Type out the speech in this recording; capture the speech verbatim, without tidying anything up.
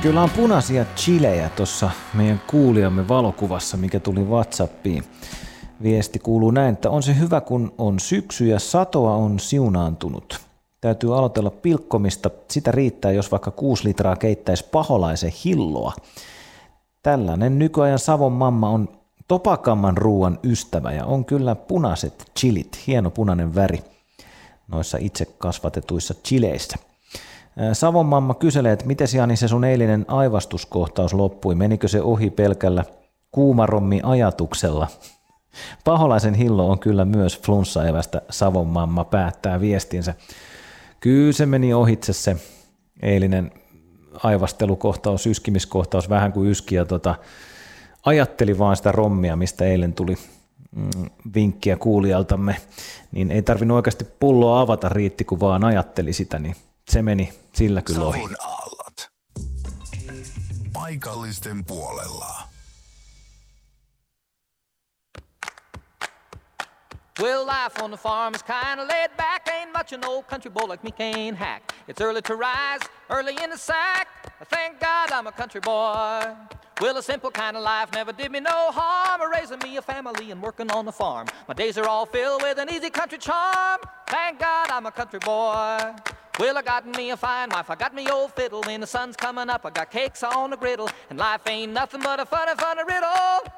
Kyllä on punaisia chilejä tuossa meidän kuulijamme valokuvassa, mikä tuli WhatsAppiin. Viesti kuuluu näin, että on se hyvä, kun on syksy ja satoa on siunaantunut. Täytyy aloitella pilkkomista. Sitä riittää, jos vaikka kuusi litraa keittäisi paholaisen hilloa. Tällainen nykyajan Savon mamma on topakamman ruuan ystävä ja on kyllä punaiset chilit, hieno punainen väri noissa itse kasvatetuissa chileissä. Savon mamma kyselee, että miten Jani se sun eilinen aivastuskohtaus loppui, menikö se ohi pelkällä kuumarommi ajatuksella? Paholaisen hillo on kyllä myös flunssaevästä, Savon mamma päättää viestinsä. Kyllä se meni ohitse se eilinen aivastelukohtaus, yskimiskohtaus, vähän kuin yski ja tota, ajatteli vaan sitä rommia, mistä eilen tuli mm, vinkkiä kuulijaltamme, niin ei tarvinnut oikeasti pulloa avata, riitti kun vaan ajatteli sitä, niin se meni sillä kyllä ohi. Savon aallot. Paikallisten puolella. Well, life on the farm is kinda laid back. Ain't much an old country boy like me can't hack. It's early to rise, early in the sack. Thank God I'm a country boy. Well, a simple kind of life never did me no harm. Raising me a family and working on the farm. My days are all filled with an easy country charm. Thank God I'm a country boy. Well, I got me a fine wife, I got me old fiddle. When the sun's coming up, I got cakes on the griddle. And life ain't nothing but a funny, funny riddle.